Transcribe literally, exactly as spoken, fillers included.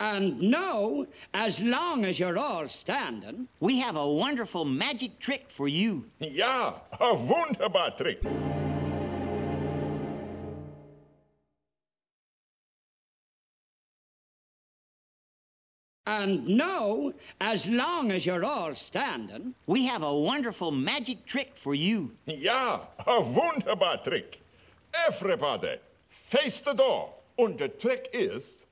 And now, as long as you're all standing, we have a wonderful magic trick for you. Ja, een wunderbar trick. And now, as long as you're all standing, we have a wonderful magic trick for you. Ja, een wunderbar trick. Everybody, face the door. And the trick is,